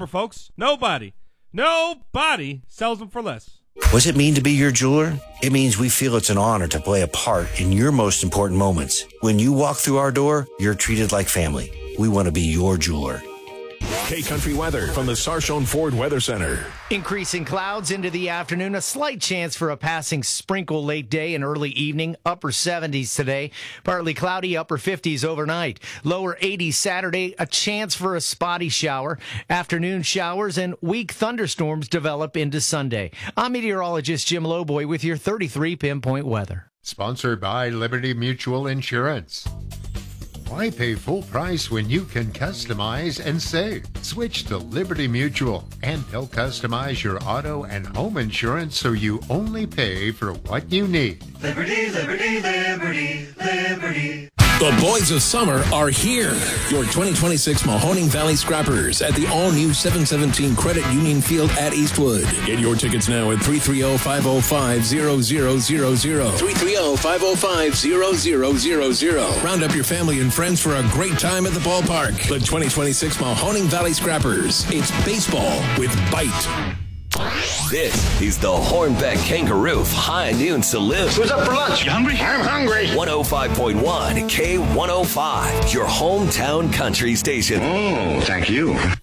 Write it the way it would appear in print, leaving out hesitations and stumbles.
Remember, folks, nobody sells them for less. What's it mean to be your jeweler? It means we feel it's an honor to play a part in your most important moments. When you walk through our door, you're treated like family. We want to be your jeweler. K-Country weather from the Sarchon Ford Weather Center. Increasing clouds into the afternoon. A slight chance for a passing sprinkle late day and early evening. Upper 70s today. Partly cloudy, upper 50s overnight. Lower 80s Saturday. A chance for a spotty shower. Afternoon showers and weak thunderstorms develop into Sunday. I'm meteorologist Jim Lowboy with your 33 pinpoint weather. Sponsored by Liberty Mutual Insurance. Why pay full price when you can customize and save? Switch to Liberty Mutual, and they'll customize your auto and home insurance so you only pay for what you need. Liberty, liberty, liberty, liberty. The boys of summer are here. Your 2026 Mahoning Valley Scrappers at the all-new 717 Credit Union Field at Eastwood. Get your tickets now at 330-505-0000. 330-505-0000. Round up your family and friends for a great time at the ballpark. The 2026 Mahoning Valley Scrappers. It's baseball with bite. This is the Hornbeck Kangaroo High Noon Saloon. Who's up for lunch? You hungry? I'm hungry. 105.1 K105, your hometown country station. Oh, thank you.